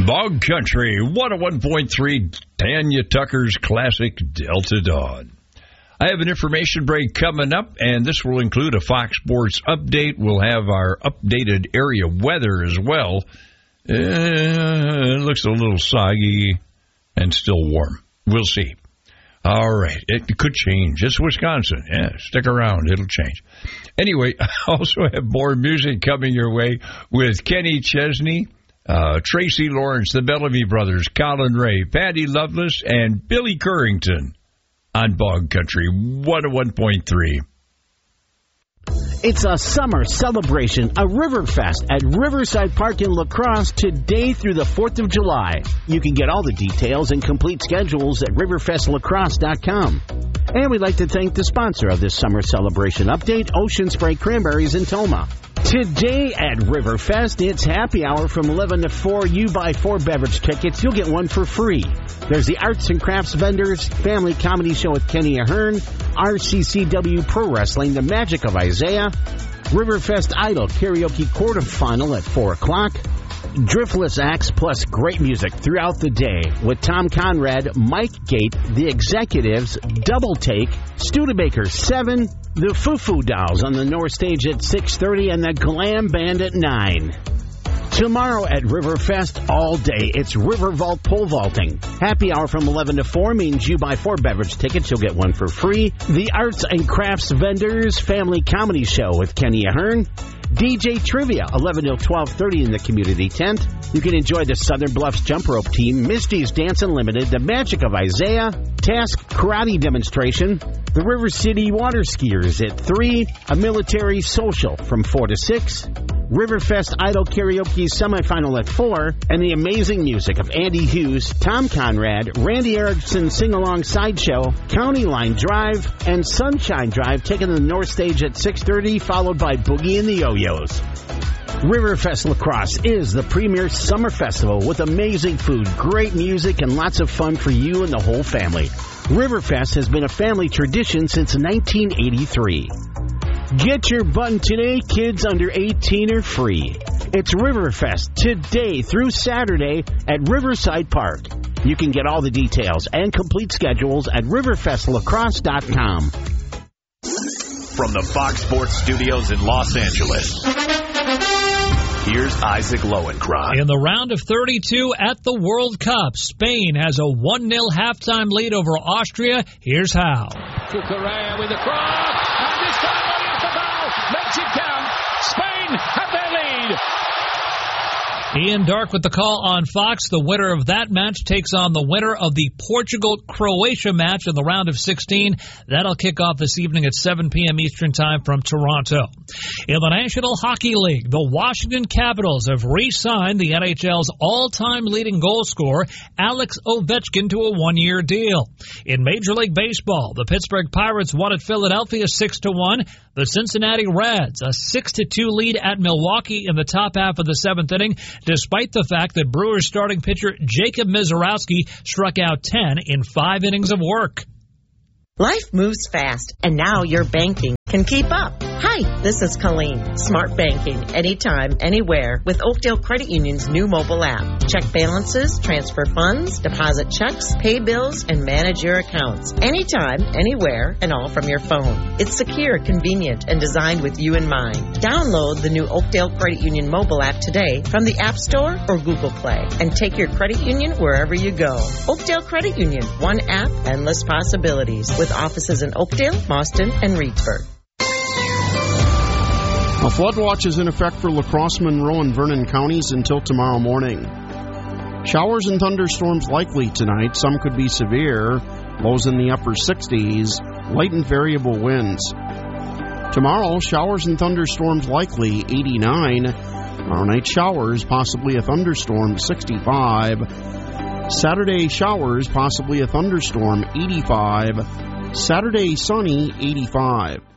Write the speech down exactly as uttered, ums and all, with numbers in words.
Bog Country, one oh one point three, Tanya Tucker's Classic Delta Dawn. I have an information break coming up, and this will include a Fox Sports update. We'll have our updated area weather as well. Uh, it looks a little soggy and still warm. We'll see. All right. It could change. It's Wisconsin. Yeah, stick around. It'll change. Anyway, I also have more music coming your way with Kenny Chesney, uh, Tracy Lawrence, the Bellamy Brothers, Colin Ray, Patty Loveless, and Billy Currington on Bog Country, one oh one point three. It's a summer celebration, a Riverfest at Riverside Park in La Crosse today through the fourth of July. You can get all the details and complete schedules at riverfest lacrosse dot com. And we'd like to thank the sponsor of this summer celebration update, Ocean Spray Cranberries in Toma. Today at Riverfest, it's happy hour from eleven to four. You buy four beverage tickets, you'll get one for free. There's the Arts and Crafts Vendors, Family Comedy Show with Kenny Ahern, R C C W Pro Wrestling, The Magic of Isaiah, Riverfest Idol Karaoke Quarterfinal at four o'clock, Driftless Acts plus great music throughout the day with Tom Conrad, Mike Gate, The Executives, Double Take, Studebaker seven, the Foo Foo Dolls on the North Stage at six thirty, and the Glam Band at nine. Tomorrow at Riverfest all day, it's River Vault Pole Vaulting. Happy hour from eleven to four means you buy four beverage tickets, you'll get one for free. The Arts and Crafts Vendors Family Comedy Show with Kenny Ahern. D J Trivia, eleven till twelve thirty in the community tent. You can enjoy the Southern Bluffs Jump Rope Team, Misty's Dance Unlimited, The Magic of Isaiah, Task Karate Demonstration, the River City Water Skiers at three, a military social from four to six, Riverfest Idol Karaoke Semifinal at four, and the amazing music of Andy Hughes, Tom Conrad, Randy Erickson Sing-Along Sideshow, County Line Drive, and Sunshine Drive taking the North Stage at six thirty, followed by Boogie and the Yo-Yos. Riverfest La Crosse is the premier summer festival with amazing food, great music, and lots of fun for you and the whole family. Riverfest has been a family tradition since nineteen eighty-three. Get your button today. Kids under eighteen are free. It's Riverfest today through Saturday at Riverside Park. You can get all the details and complete schedules at riverfest lacrosse dot com. From the Fox Sports Studios in Los Angeles, here's Isaac Lowenkron. In the round of thirty-two at the World Cup, Spain has a one nil halftime lead over Austria. Here's how. Cucurella with the cross, and this time makes it count. Spain have their lead. Ian Dark with the call on Fox. The winner of that match takes on the winner of the Portugal-Croatia match in the round of sixteen. That'll kick off this evening at seven p.m. Eastern Time from Toronto. In the National Hockey League, the Washington Capitals have re-signed the N H L's all-time leading goal scorer, Alex Ovechkin, to a one-year deal. In Major League Baseball, the Pittsburgh Pirates won at Philadelphia six to one. The Cincinnati Reds, a six to two lead at Milwaukee in the top half of the seventh inning, despite the fact that Brewers starting pitcher Jacob Misiorowski struck out ten in five innings of work. Life moves fast, and now your banking can keep up. Hi, this is Colleen. Smart banking, anytime, anywhere, with Oakdale Credit Union's new mobile app. Check balances, transfer funds, deposit checks, pay bills, and manage your accounts. Anytime, anywhere, and all from your phone. It's secure, convenient, and designed with you in mind. Download the new Oakdale Credit Union mobile app today from the App Store or Google Play, and take your credit union wherever you go. Oakdale Credit Union, one app, endless possibilities, with offices in Oakdale, Boston, and Reedsburg. A flood watch is in effect for La Crosse, Monroe, and Vernon counties until tomorrow morning. Showers and thunderstorms likely tonight. Some could be severe. Lows in the upper sixties. Light and variable winds. Tomorrow, showers and thunderstorms likely, eighty-nine. Tomorrow night, showers, possibly a thunderstorm, sixty-five. Saturday, showers, possibly a thunderstorm, eighty-five. Saturday, sunny, eighty-five.